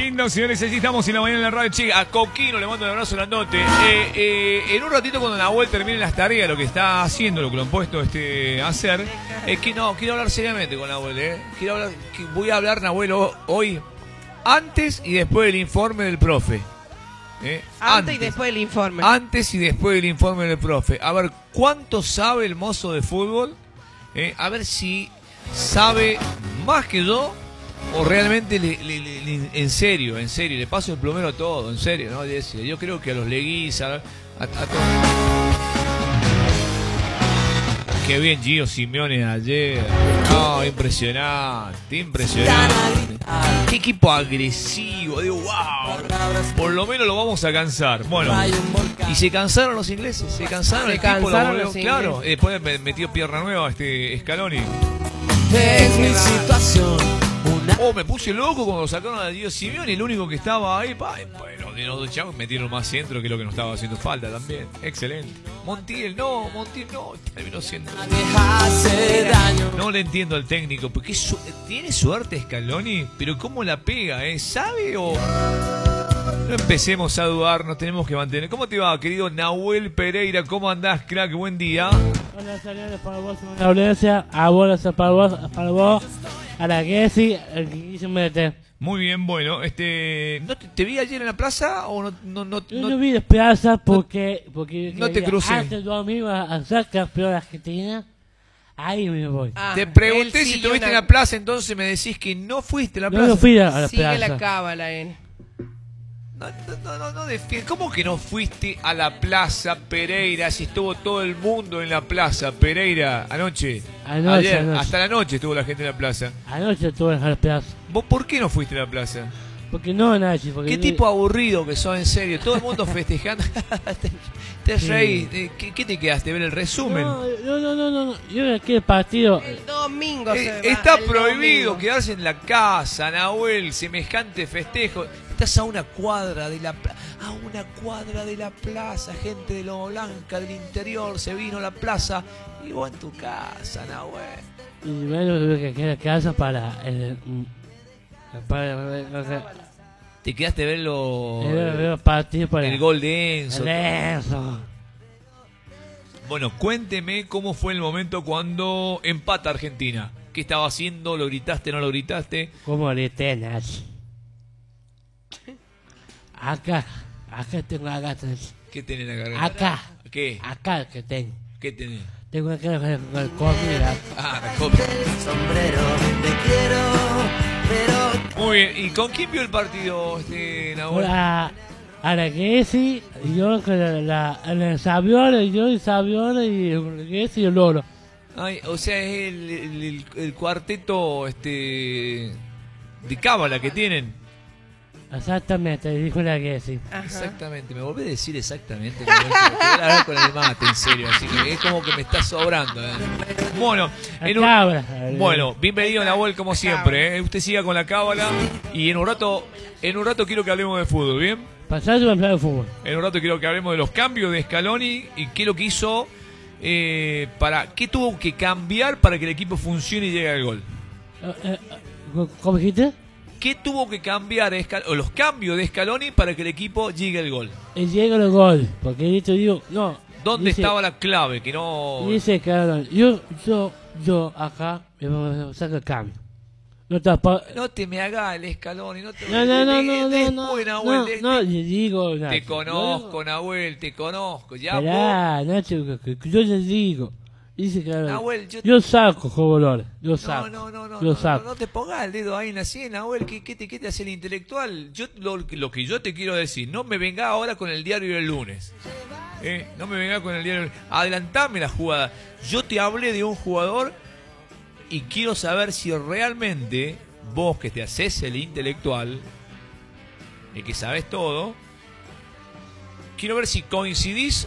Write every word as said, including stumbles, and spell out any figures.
lindo, señores. Así estamos en la mañana en la radio. Che, a Coquino le mando un abrazo grandote. Eh, eh, en un ratito, cuando Nahuel termine las tareas, lo que está haciendo, lo que lo han puesto este, a hacer, es que no, quiero hablar seriamente con Nahuel. Eh. Quiero hablar, que voy a hablar, Nahuel, hoy, antes y después del informe del profe. Eh, antes, antes y después del informe. Antes y después del informe del profe. A ver, ¿cuánto sabe el mozo de fútbol? Eh, a ver si sabe más que yo o realmente le, le, le, le, en serio, en serio, le paso el plomero a todo, en serio, ¿no? Yo creo que a los Leguiza, a, a, a todo. Qué bien Gio Simeone ayer. No, impresionante, impresionante. Qué equipo agresivo, digo, wow. Por lo menos lo vamos a cansar. Bueno, y se cansaron los ingleses, se cansaron, se el tipo cansaron lo los volvió, claro. Después metió pierna nueva este Scaloni. Es mi situación. Una... Oh, me puse loco cuando sacaron a Gio Simeone, el único que estaba ahí. Pa, bueno, de los dos chavos metieron más centro, que es lo que nos estaba haciendo falta también. Excelente. Montiel, no, Montiel no, terminó siendo. No le entiendo al técnico, porque su... tiene suerte Scaloni, pero ¿cómo la pega? ¿Eh? ¿Sabe o...? No empecemos a dudar, nos tenemos que mantener. ¿Cómo te va, querido Nahuel Pereira? ¿Cómo andás, crack? Buen día. Hola, saludos para vos, una audiencia. Abuelos para vos, para vos, a la Gessi, el que quiso meter. Muy bien, bueno, este, ¿no te, te vi ayer en la plaza o no? no, no Yo no, no vi de plaza porque, porque no te crucé. Antes yo me iba a ser campeón argentina. Ahí me voy. Ah, te pregunté si estuviste una... en la plaza, entonces me decís que no fuiste a la plaza. No, no fui a la Sigue plaza. la cábala él. No, no, no, no defiende. ¿Cómo que no fuiste a la plaza, Pereira? Si estuvo todo el mundo en la plaza, Pereira, anoche. Anoche, Ayer, anoche. hasta la noche estuvo la gente en la plaza. Anoche estuve en la plaza. ¿Vos por qué no fuiste a la plaza? Porque no, Nachi. Porque ¿Qué no... tipo aburrido que sos, en serio? Todo el mundo festejando. te te Sí. reís. ¿Qué, ¿Qué te quedaste? ¿Ver el resumen? No, no, no, no, no. Yo aquí el partido. El domingo Eh, se va, está el prohibido domingo. quedarse en la casa, Nahuel, semejante festejo. Estás a una cuadra de la plaza, a una cuadra de la plaza, gente de Lobo Blanca, del interior, se vino a la plaza y vos en tu casa, Nahuel. Y bueno, tuve que quedar en casa para el. Para, para, Te quedaste a ver lo, el partido para el gol de Enzo. el Enzo. Bueno, cuénteme cómo fue el momento cuando empata Argentina. ¿Qué estaba haciendo? ¿Lo gritaste, no lo gritaste? ¿Cómo le tenés? Acá, acá tengo acá, ¿Qué tenés en la garganta? acá, ¿Qué? acá que tengo. ¿Qué tenés? Tengo acá con comida. Ah, la copia. sombrero, te quiero, pero Muy bien, ¿y con quién vio el partido, este, Nahuel? A, a la Gessi, yo con la, la, la Saviola, yo y Saviola y el Gessi y el Loro. Ay, o sea, es el, el, el- el cuarteto este de cábala que tienen. Exactamente, dijo la Gessi. Ajá. Exactamente, me volví a decir exactamente. Como quiero hablar con el mate, en serio, así que es como que me está sobrando. ¿Eh? Bueno, en un- Cabra. bueno, bienvenido Nahuel como siempre. ¿eh? Usted siga con la cábala y en un rato, en un rato quiero que hablemos de fútbol, ¿bien? Pasando a hablar de fútbol. En un rato quiero que hablemos de los cambios de Scaloni y qué es lo que hizo eh, para, qué tuvo que cambiar para que el equipo funcione y llegue al gol. Eh, eh, ¿Cómo dijiste? ¿Qué tuvo que cambiar Scal- o los cambios de Scaloni para que el equipo llegue al gol? Y llega el gol, porque yo digo, no. ¿Dónde dice, estaba la clave? Que no. Dice que yo, yo, yo acá me voy a sacar el cambio. No te pa- No te me hagas el Scaloni, no te No, no, no, de- no, de- no, después, no, Nahuel, no, de- no, de- le digo, Te Nacho, conozco, yo- Nahuel, te conozco. Ya vos, Esperá, Nacho, que, que yo le digo. Dice que Nahuel, yo- yo saco jugadores, yo No, saco. no, no, no, yo no, saco. no, no te pongas el dedo ahí en la sien, Nahuel, ¿qué, qué te, qué te hace el intelectual? Yo lo, lo que yo te quiero decir, no me venga ahora con el diario del lunes. ¿eh? No me venga con el diario del lunes. Adelantame la jugada. Yo te hablé de un jugador y quiero saber si realmente vos que te haces el intelectual, el que sabes todo, quiero ver si coincidís